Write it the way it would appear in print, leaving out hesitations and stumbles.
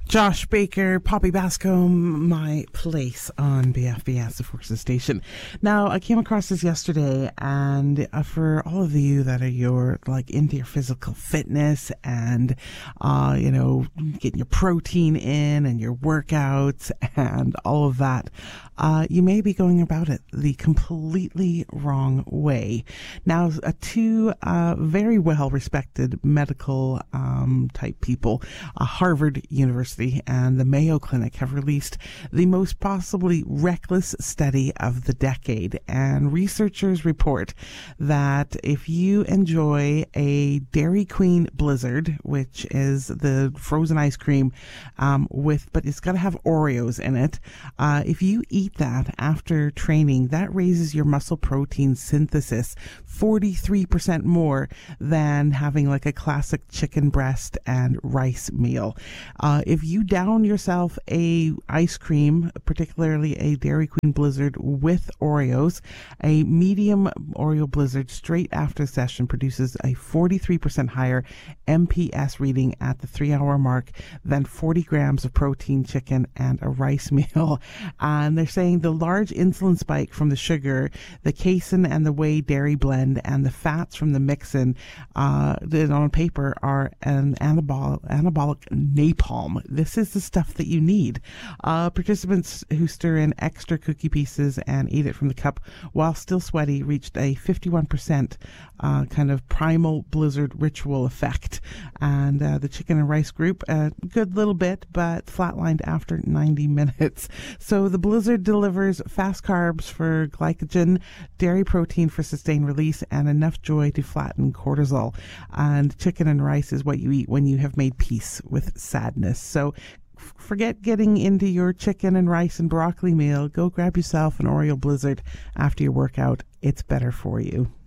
Josh Baker, Poppy Bascombe, My Place on BFBS, the Forces Station. Now, I came across this yesterday, and for all of you that are into your physical fitness and, getting your protein in and your workouts and all of that, you may be going about it the completely wrong way. Now, two very well-respected medical type people, Harvard University and the Mayo Clinic, have released the most possibly reckless study of the decade. And researchers report that if you enjoy a Dairy Queen Blizzard, which is the frozen ice cream but it's got to have Oreos in it, if you eat that after training, that raises your muscle protein synthesis 43% more than having like a classic chicken breast and rice meal. If you down yourself a ice cream, particularly a Dairy Queen Blizzard with Oreos, a medium Oreo Blizzard straight after session produces a 43% higher MPS reading at the 3-hour mark than 40 grams of protein chicken and a rice meal. And they're saying the large insulin spike from the sugar, the casein and the whey dairy blend, and the fats from the mix-in that on paper are an anabolic napalm. This is the stuff that you need. Participants who stir in extra cookie pieces and eat it from the cup while still sweaty reached a 51% kind of primal blizzard ritual effect. And the chicken and rice group, a good little bit, but flatlined after 90 minutes. So the blizzard delivers fast carbs for glycogen, dairy protein for sustained release, and enough joy to flatten cortisol. And chicken and rice is what you eat when you have made peace with sadness. So forget getting into your chicken and rice and broccoli meal. Go grab yourself an Oreo Blizzard after your workout. It's better for you.